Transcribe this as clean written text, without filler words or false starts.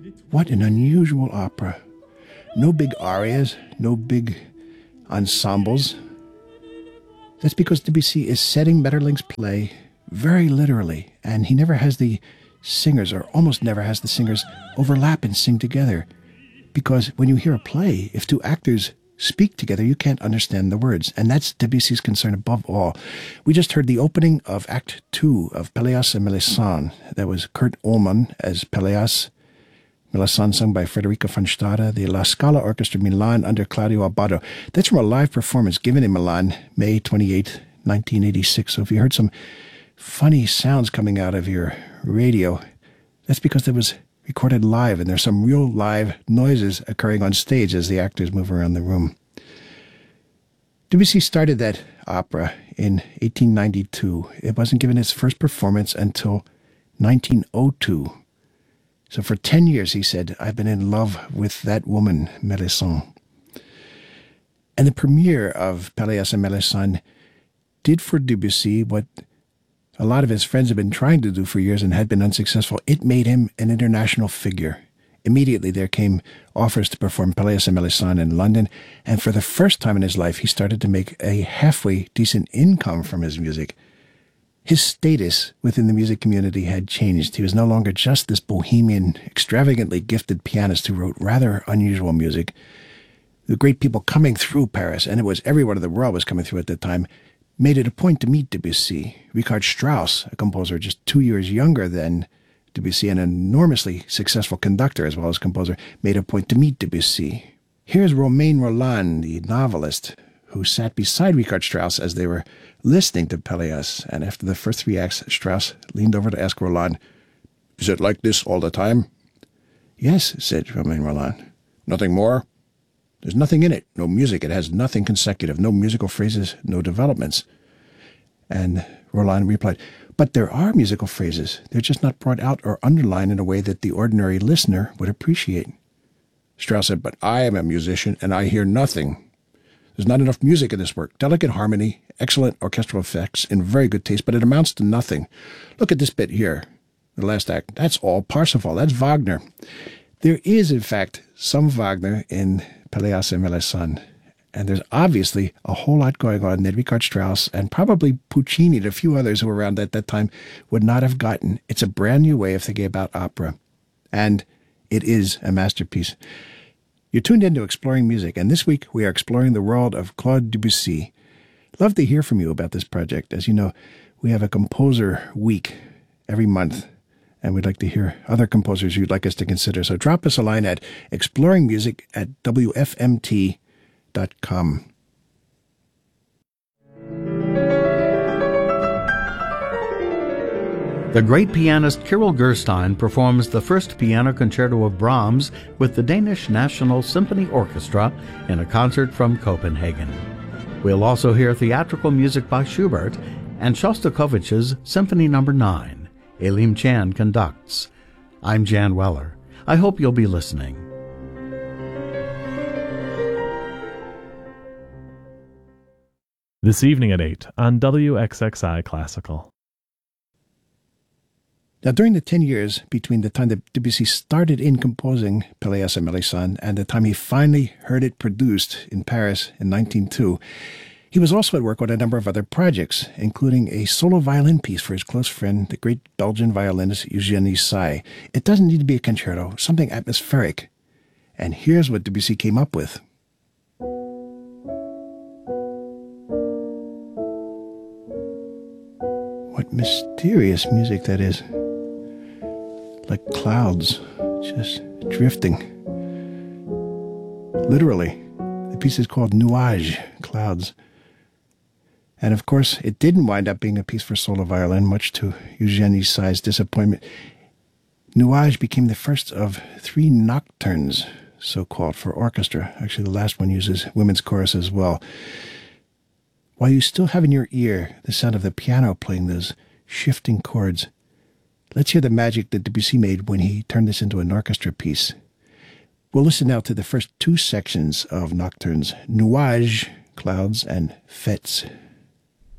What an unusual opera. No big arias, no big ensembles. That's because Debussy is setting Maeterlinck's play very literally, and he never has the singers, or almost never has the singers, overlap and sing together. Because when you hear a play, if two actors speak together, you can't understand the words. And that's Debussy's concern above all. We just heard the opening of Act 2 of Pelléas and Melisande. That was Kurt Ullmann as Pelléas, Melisande sung by Federico von Stade, the La Scala Orchestra Milan under Claudio Abbado. That's from a live performance given in Milan, May 28, 1986. So if you heard some funny sounds coming out of your radio, that's because it was recorded live, and there's some real live noises occurring on stage as the actors move around the room. Debussy started that opera in 1892. It wasn't given its first performance until 1902. So for 10 years, he said, I've been in love with that woman, Melisande. And the premiere of Pelléas and Melisande did for Debussy what a lot of his friends had been trying to do for years and had been unsuccessful. It made him an international figure. Immediately there came offers to perform Pelléas and Melisande in London, and for the first time in his life, he started to make a halfway decent income from his music. His status within the music community had changed. He was no longer just this bohemian, extravagantly gifted pianist who wrote rather unusual music. The great people coming through Paris, and it was everyone in the world was coming through at that time, made it a point to meet Debussy. Richard Strauss, a composer just 2 years younger than Debussy, an enormously successful conductor as well as composer, made a point to meet Debussy. Here's Romain Rolland, the novelist, who sat beside Richard Strauss as they were listening to Pelléas. And after the first 3 acts, Strauss leaned over to ask Rolland, "Is it like this all the time?" "Yes," said Romain Rolland. "Nothing more?" "There's nothing in it, no music. It has nothing consecutive, no musical phrases, no developments." And Rolland replied, "But there are musical phrases. They're just not brought out or underlined in a way that the ordinary listener would appreciate." Strauss said, "But I am a musician, and I hear nothing. There's not enough music in this work. Delicate harmony, excellent orchestral effects, in very good taste, but it amounts to nothing. Look at this bit here, the last act. That's all Parsifal. That's Wagner." There is, in fact, some Wagner in Pelléas and Melisande, and there's obviously a whole lot going on that Richard Strauss and probably Puccini and a few others who were around at that time would not have gotten. It's a brand new way of thinking about opera, and it is a masterpiece. You're tuned into Exploring Music, and this week we are exploring the world of Claude Debussy. Love to hear from you about this project. As you know, we have a composer week every month, and we'd like to hear other composers you'd like us to consider. So drop us a line at exploringmusic@wfmt.com. The great pianist Kirill Gerstein performs the first piano concerto of Brahms with the Danish National Symphony Orchestra in a concert from Copenhagen. We'll also hear theatrical music by Schubert and Shostakovich's Symphony No. 9. Elim Chan conducts. I'm Jan Weller. I hope you'll be listening. This evening at 8 on WXXI Classical. Now, during the 10 years between the time that Debussy started in composing Pelléas and Melisande and the time he finally heard it produced in Paris in 1902, he was also at work on a number of other projects, including a solo violin piece for his close friend, the great Belgian violinist Eugène Saiz. It doesn't need to be a concerto, something atmospheric. And here's what Debussy came up with. What mysterious music that is. Like clouds, just drifting. Literally. The piece is called Nuages, clouds. And of course, it didn't wind up being a piece for solo violin, much to Eugène Saiz's disappointment. Nuages became the first of 3 nocturnes, so-called, for orchestra. Actually, the last one uses women's chorus as well. While you still have in your ear the sound of the piano playing those shifting chords, let's hear the magic that Debussy made when he turned this into an orchestra piece. We'll listen now to the first 2 sections of Nocturnes, Nuages, clouds, and Fêtes.